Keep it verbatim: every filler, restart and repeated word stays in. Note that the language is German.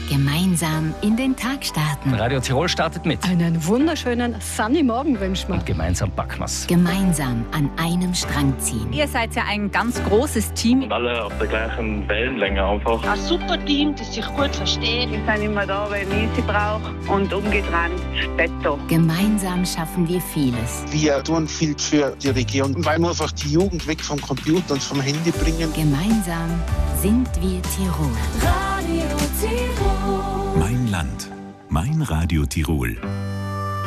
Gemeinsam in den Tag starten. Radio Tirol startet mit. Einen wunderschönen sunny Morgen wünschen wir. Und gemeinsam packen wir's. Gemeinsam an einem Strang ziehen. Ihr seid ja ein ganz großes Team. Und alle auf der gleichen Wellenlänge einfach. Ein super Team, das sich gut versteht. Wir sind immer da, wenn ich sie brauche. Und umgedreht, Betto. Gemeinsam schaffen wir vieles. Wir tun viel für die Region, weil wir einfach die Jugend weg vom Computer und vom Handy bringen. Gemeinsam sind wir Tirol. Radio Tirol. Mein Land, mein Radio Tirol.